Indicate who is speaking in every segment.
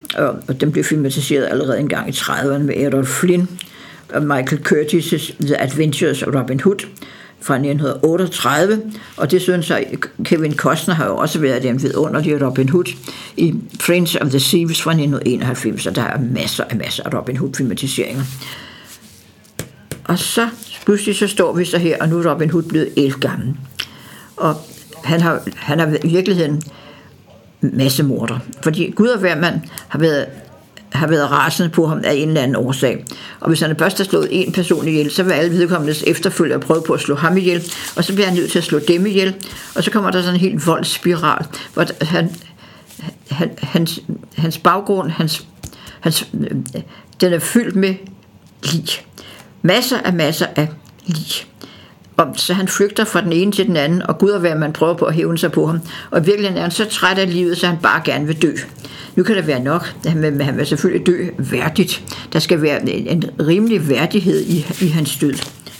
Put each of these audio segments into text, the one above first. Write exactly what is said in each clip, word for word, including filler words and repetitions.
Speaker 1: og den blev filmatiseret allerede en gang i trediverne med Errol Flynn og Michael Curtis' The Adventures of Robin Hood fra nitten otteogtredive, og det synes jeg, Kevin Costner har jo også været den vidunderlige Robin Hood i Prince of the Thieves fra nitten enoghalvfems, og der er masser af masser af Robin Hood-filmatiseringer. Og så pludselig så står vi så her, og nu er Robin Hood blevet elgammel. Og han har, han har i virkeligheden massemorder, fordi Gud og hvermand har været har været rasende på ham af en eller anden årsag. Og hvis han først har slået en person ihjel, så vil alle vedkommendes efterfølgere prøve på at slå ham ihjel, og så bliver han nødt til at slå dem ihjel, og så kommer der sådan en helt voldsspiral, hvor han, han, hans, hans baggrund, hans, hans, den er fyldt med lig. Masser af masser af lig. Og så han flygter fra den ene til den anden, og Gud og hvad man prøver på at hævne sig på ham. Og virkelig er han så træt af livet, så han bare gerne vil dø. Nu kan det være nok, men han vil selvfølgelig dø værdigt. Der skal være en rimelig værdighed i, i hans død.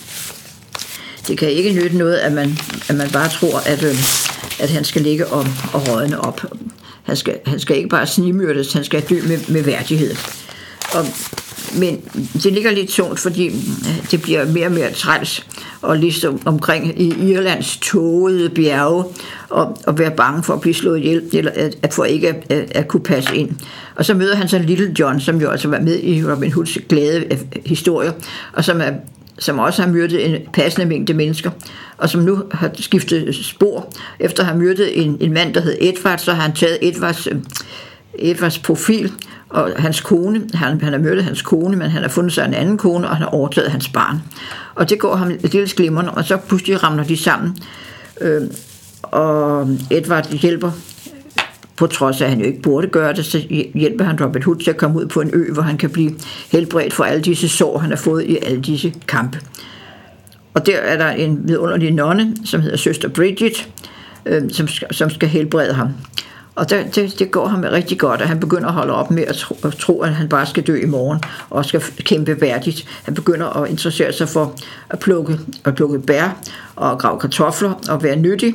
Speaker 1: Det kan ikke nytte noget, at man, at man bare tror, at, at han skal ligge og, og rådne op. Han skal, han skal ikke bare snigmyrdes, han skal dø med, med værdighed. Og, men det ligger lidt tungt, fordi det bliver mere og mere træls og ligesom omkring i Irlands tågede bjerge og, og være bange for at blive slået ihjel, eller at, at for ikke at, at, at kunne passe ind. Og så møder han så Little John, som jo altså var med i Robin Hoods glade historier, og som, er, som også har myrdet en passende mængde mennesker, og som nu har skiftet spor. Efter at have myrdet en, en mand, der hed Edward, så har han taget Edwards, Edwards profil, og hans kone, han, han har myrdet hans kone, men han har fundet sig en anden kone, og han har overtaget hans barn. Og det går ham lidt glimrende, og så pludselig ramler de sammen. Øh, og Edward hjælper, på trods af at han jo ikke burde gøre det, så hjælper han Robin Hood til at komme ud på en ø, hvor han kan blive helbredt for alle disse sår, han har fået i alle disse kampe. Og der er der en vidunderlig nonne, som hedder søster Bridget, øh, som, som skal helbrede ham. Og det, det, det går ham rigtig godt, og han begynder at holde op med at tro, at tro, at han bare skal dø i morgen, og skal kæmpe værdigt. Han begynder at interessere sig for at plukke, at plukke bær, og grave kartofler, og være nyttig.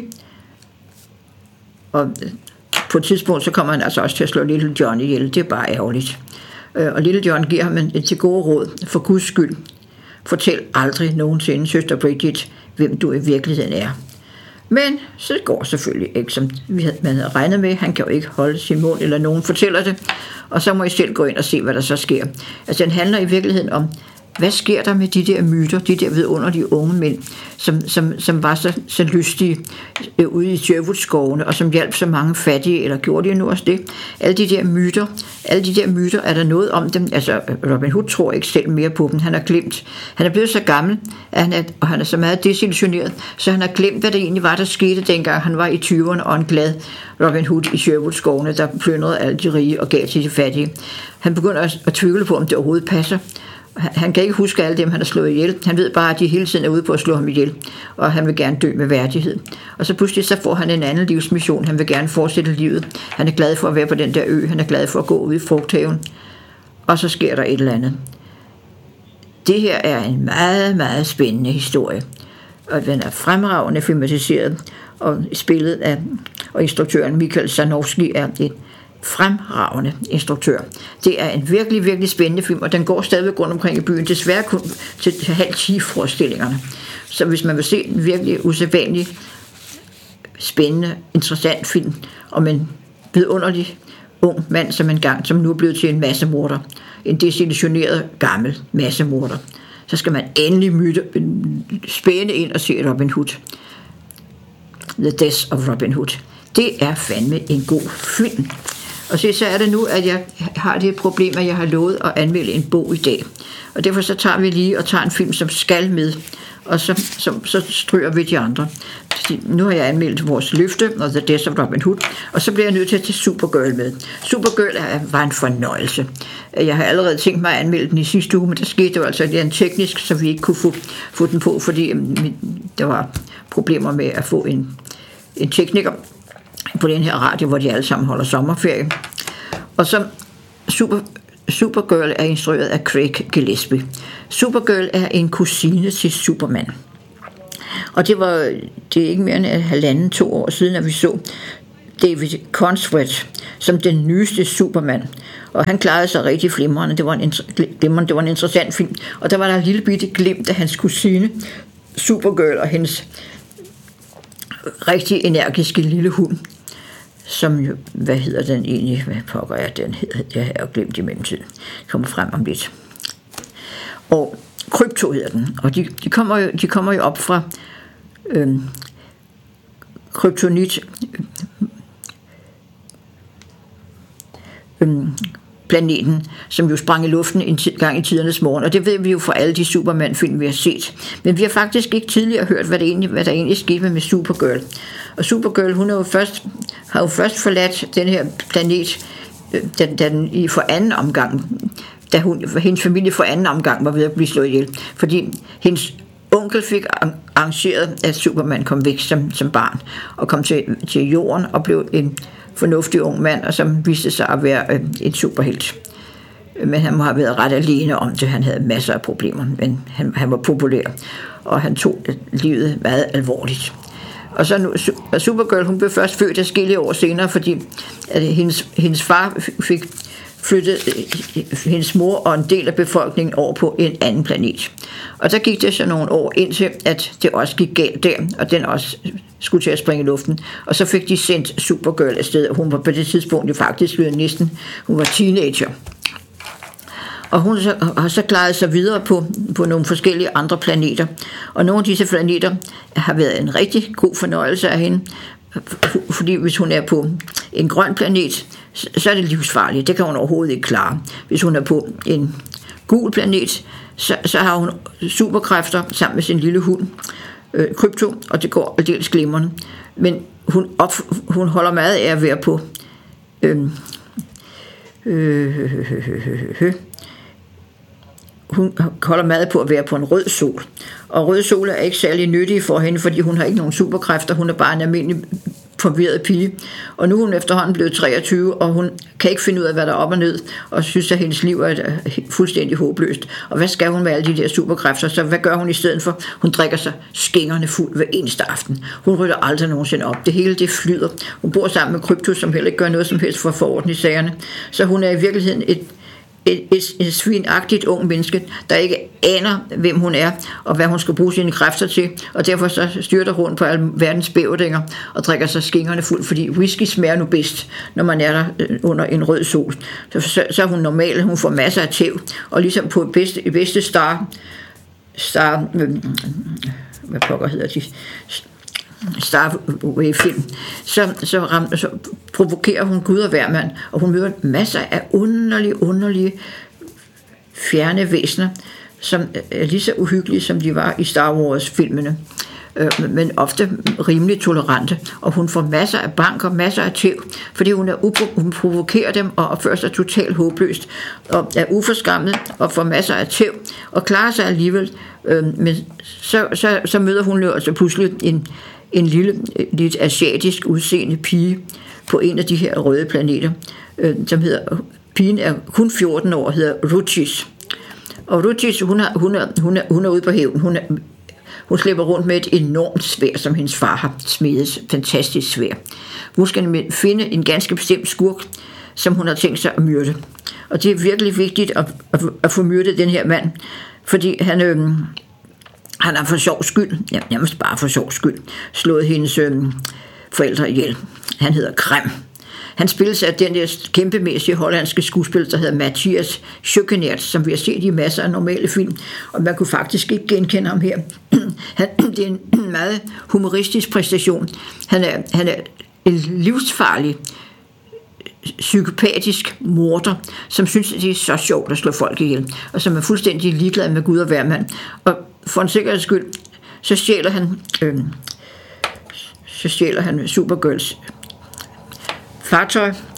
Speaker 1: Og på et tidspunkt, så kommer han altså også til at slå Little John ihjel. Det er bare ærgerligt. Og Little John giver ham et til gode råd. For Guds skyld, fortæl aldrig nogensinde, søster Bridget, hvem du i virkeligheden er. Men så går selvfølgelig ikke, som man havde regnet med. Han kan jo ikke holde sin mund, eller nogen fortæller det. Og så må I selv gå ind og se, hvad der så sker. Altså, den handler i virkeligheden om, hvad sker der med de der myter, de der vidunderlige unge mænd, som, som, som var så, så lystige øh, ude i Sherwood-skovene, og som hjalp så mange fattige, eller gjorde de nu også det? Alle de der myter, alle de der myter, er der noget om dem? Altså, Robin Hood tror ikke selv mere på dem. Han har glemt. Han er blevet så gammel, at han er, og han er så meget desillusioneret, så han har glemt, hvad det egentlig var, der skete, dengang han var i tyverne, og en glad Robin Hood i Sherwood-skovene, der plyndrede alle de rige og gav til de fattige. Han begynder at, at tvivle på, om det overhovedet passer. Han kan ikke huske alle dem, han har slået ihjel. Han ved bare, at de hele tiden er ude på at slå ham ihjel, og han vil gerne dø med værdighed. Og så pludselig så får han en anden livsmission. Han vil gerne fortsætte livet. Han er glad for at være på den der ø. Han er glad for at gå ud i frugthaven. Og så sker der et eller andet. Det her er en meget, meget spændende historie. Og den er fremragende filmatiseret, og spillet af, og instruktøren Michael Sarnowski er et fremragende instruktør. Det er en virkelig, virkelig spændende film, og den går stadigvæk rundt omkring i byen, desværre kun til halv ti forestillingerne. Så hvis man vil se en virkelig usædvanlig, spændende, interessant film om en vidunderlig ung mand, som engang, som nu er blevet til en massemorder, en desillusioneret gammel massemorder, så skal man endelig myte, spænde ind og se Robin Hood. The Death of Robin Hood. Det er fandme en god film. Og så, så er det nu, at jeg har det problem, at jeg har lovet at anmelde en bog i dag. Og derfor så tager vi lige og tager en film, som skal med, og så, så, så stryger vi de andre. Nu har jeg anmeldt Vores Løfte og The Death of Robin Hood, og så bliver jeg nødt til at tage Supergirl med. Supergirl er, var en fornøjelse. Jeg har allerede tænkt mig at anmelde den i sidste uge, men der skete jo altså en teknisk, så vi ikke kunne få, få den på, fordi der var problemer med at få en, en tekniker på den her radio, hvor de alle sammen holder sommerferie. Og så Super, Supergirl er instrueret af Craig Gillespie. Supergirl er en kusine til Superman. Og det var det er ikke mere end halvanden, to år siden, at vi så David Cornswet som den nyeste Superman. Og han klarede sig rigtig flimrende. Det var en, glimrende. Det var en interessant film. Og der var der en lille bitte glimt af hans kusine, Supergirl, og hendes rigtig energiske lille hund, som jo, hvad hedder den egentlig? Hvad pokker jeg den hedder? Jeg har glemt i mellemtiden. Det kommer frem om lidt. Og Krypto hedder den. Og de, de, kommer, jo, de kommer jo op fra øhm, kryptonit øhm, planeten, som jo sprang i luften en gang i tidernes morgen, og det ved vi jo fra alle de Superman-film, vi har set. Men vi har faktisk ikke tidligere hørt, hvad, det egentlig, hvad der egentlig skete med Supergirl. Og Supergirl, hun er jo først, har jo først forladt den her planet, da, da den i for anden omgang, da hun, hendes familie for anden omgang var ved at blive slået ihjel, fordi hendes onkel fik arrangeret, at Superman kom væk som, som barn, og kom til, til jorden og blev en fornuftig ung mand, og som viste sig at være øh, en superhelt. Men han må have været ret alene om det. Han havde masser af problemer, men han, han var populær, og han tog livet meget alvorligt. Og så nu, Supergirl, hun blev først født adskillige år senere, fordi at hendes, hendes far fik flyttet hendes mor og en del af befolkningen over på en anden planet. Og der gik det så nogle år indtil, at det også gik galt der, og den også skulle til at springe i luften. Og så fik de sendt Supergirl afsted, og hun var på det tidspunkt jo faktisk næsten, hun var teenager. Og hun har så klaret sig videre på, på nogle forskellige andre planeter. Og nogle af disse planeter har været en rigtig god fornøjelse af hende, fordi hvis hun er på en grøn planet, så er det livsfarligt. Det kan hun overhovedet ikke klare. Hvis hun er på en gul planet, så, så har hun superkræfter sammen med sin lille hund, øh, Krypto, og det går aldeles glimrende. Men hun, op, hun holder meget af at være på øh, øh, øh, øh, hun holder meget på at være på en rød sol. Og rød sol er ikke særlig nyttig for hende, fordi hun har ikke nogen superkræfter. Hun er bare en almindelig forvirret pige. Og nu er hun efterhånden blevet treogtyve, og hun kan ikke finde ud af, hvad der er op og ned, og synes, at hendes liv er fuldstændig håbløst. Og hvad skal hun med alle de der superkræfter? Så hvad gør hun i stedet for? Hun drikker sig skingerne fuld hver eneste aften. Hun rydder aldrig nogensinde op. Det hele det flyder. Hun bor sammen med Krypto, som heller ikke gør noget som helst for at forordne i sagerne. Så hun er i virkeligheden et Et, et, et svinagtigt ung menneske, der ikke aner, hvem hun er, og hvad hun skal bruge sine kræfter til, og derfor så styrter hun på alle verdens bævdinger og drikker sig skingerne fuld, fordi whisky smager nu bedst, når man er der under en rød sol. Så, så, så er hun normal, hun får masser af tæv, og ligesom på bedste, bedste star, star hvad pokker hedder de, Starway-film, så, så, ram, så provokerer hun Gud og hvermand, og hun møder masser af underlige, underlige fjerne væsener, som er lige så uhyggelige, som de var i Star Wars-filmene, øh, men ofte rimelig tolerante, og hun får masser af banker, masser af tæv, fordi hun, er upro- hun provokerer dem og opfører sig totalt håbløst, og er uforskammet og får masser af tæv, og klarer sig alligevel, øh, men så, så, så møder hun jo altså pludselig en en lille, lidt asiatisk udseende pige på en af de her røde planeter, øh, som hedder, pigen er kun fjorten år, hedder Ruchis. Og Ruchis, hun er, hun er, hun er, hun er ude på hævn. Hun, er, hun slipper rundt med et enormt sværd, som hendes far har smedet. Fantastisk sværd. Hun skal finde en ganske bestemt skurk, som hun har tænkt sig at myrde. Og det er virkelig vigtigt at, at, at få myrdet den her mand, fordi han... Øh, Han har for sjov skyld, ja, nærmest bare for sjov skyld, slået hendes øh, forældre ihjel. Han hedder Krem. Han spilles af den der kæmpemæssige hollandske skuespiller, der hedder Mathias Schoekenert, som vi har set i masser af normale film, og man kunne faktisk ikke genkende ham her. Han, det er en meget humoristisk præstation. Han er, han er en livsfarlig, psykopatisk morder, som synes, at det er så sjovt at slå folk ihjel, og som er fuldstændig ligeglad med Gud og hvermand. Og for en sikkerheds skyld, så stjæler han, øh, så stjæler han Supergirls fartøj,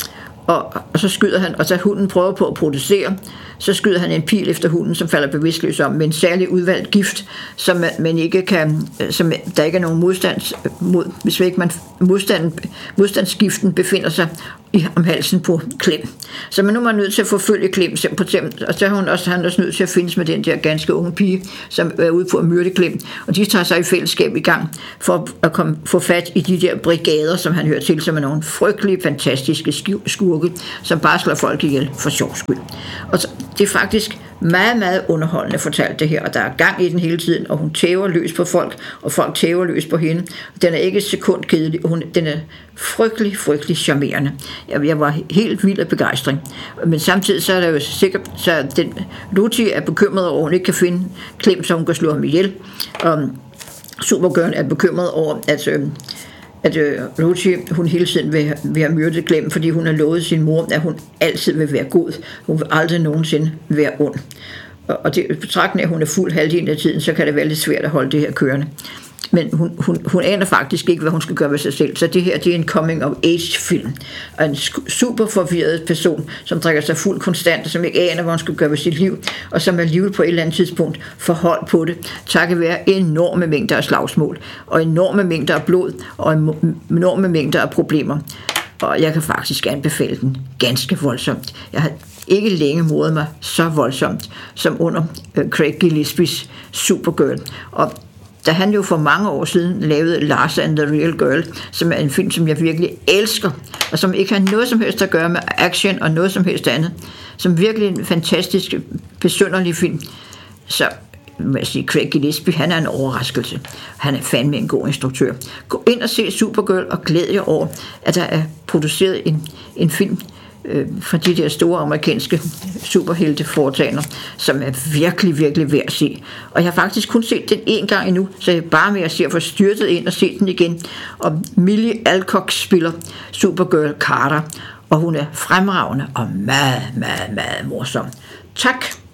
Speaker 1: og, og så skyder han, og så hunden prøver på at protestere, så skyder han en pil efter hunden, som falder bevidstløs om, med en særlig udvalgt gift, som man, man ikke kan, som der ikke er nogen modstand mod, hvis ikke man modstand, modstandsgiften befinder sig i, om halsen på Clem. Så man nu er man nødt til at forfølge Clem, og så er hun også, han også nødt til at findes med den der ganske unge pige, som er ude på at myrde Clem, og de tager sig i fællesskab i gang for at komme, få fat i de der brigader, som han hører til, som er nogle frygtelige, fantastiske skurke, som bare slår folk ihjel for sjov skyld. Og så, det er faktisk meget, meget underholdende fortalt det her, og der er gang i den hele tiden, og hun tæver løs på folk, og folk tæver løs på hende. Den er ikke et sekund kedelig, hun, den er frygtelig, frygtelig charmerende. Jeg, jeg var helt vild af begejstring. Men samtidig så er der jo sikkert, så den Lottie er bekymret over, at hun ikke kan finde Clem, så hun kan slå ham ihjel. Og Supergirl er bekymret over, at øh, at øh, Lottie, hun hele tiden vil, vil have myrdet Clem, fordi hun har lovet sin mor, at hun altid vil være god. Hun vil aldrig nogensinde være ond. Og, og det betragtning, at hun er fuld halvdelen af tiden, så kan det være lidt svært at holde det her kørende. Men hun, hun, hun aner faktisk ikke, hvad hun skal gøre med sig selv. Så det her, det er en coming-of-age-film. Og en super forvirret person, som drikker sig fuld konstant, og som ikke aner, hvad hun skal gøre med sit liv, og som alligevel på et eller andet tidspunkt får hold på det, takket være enorme mængder af slagsmål, og enorme mængder af blod, og enorme mængder af problemer. Og jeg kan faktisk anbefale den ganske voldsomt. Jeg har ikke længe modet mig så voldsomt, som under uh, Craig Gillespies Supergirl. Og da han jo for mange år siden lavede Lars and the Real Girl, som er en film, som jeg virkelig elsker, og som ikke har noget som helst at gøre med action og noget som helst andet, som virkelig en fantastisk, besynderlig film. Så må jeg sige, Craig Gillespie, han er en overraskelse. Han er fandme en god instruktør. Gå ind og se Supergirl og glæd jer over, at der er produceret en, en film øh, fra de der store amerikanske superhelteforetagender, som er virkelig, virkelig værd at se. Og jeg har faktisk kun set den en gang endnu, så jeg er bare med at se at få styrtet ind og se den igen. Og Millie Alcock spiller Supergirl Carter, og hun er fremragende og meget, meget, meget morsom. Tak!